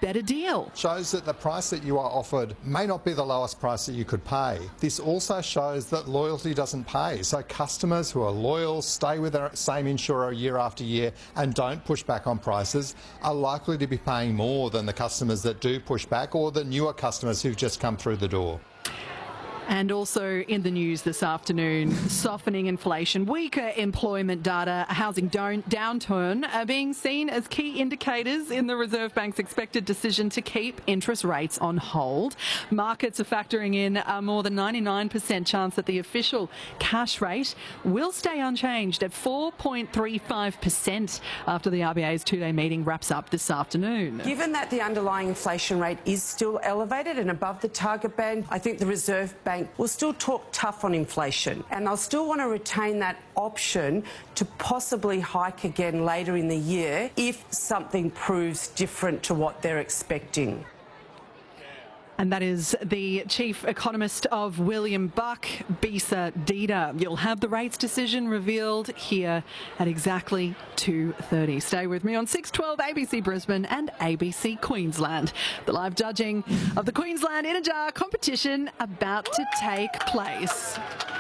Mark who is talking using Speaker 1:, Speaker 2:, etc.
Speaker 1: better deal.
Speaker 2: Shows that the price that you are offered may not be the lowest price that you could pay. This also shows that loyalty doesn't pay. So customers who are loyal, stay with their same insurer year after year and don't push back on prices are likely to be paying more than the customers that do push back or the newer customers who've just come through the door.
Speaker 1: And also in the news this afternoon, softening inflation, weaker employment data, a housing downturn are being seen as key indicators in the Reserve Bank's expected decision to keep interest rates on hold. Markets are factoring in a more than 99% chance that the official cash rate will stay unchanged at 4.35% after the RBA's two-day meeting wraps up this afternoon.
Speaker 3: Given that the underlying inflation rate is still elevated and above the target band, I think the Reserve Bank will still talk tough on inflation, and they'll still want to retain that option to possibly hike again later in the year if something proves different to what they're expecting.
Speaker 1: And that is the chief economist of William Buck, Bisa Dida. You'll have the rates decision revealed here at exactly 2:30. Stay with me on 612 ABC Brisbane and ABC Queensland. The live judging of the Queensland In a Jar competition about to take place.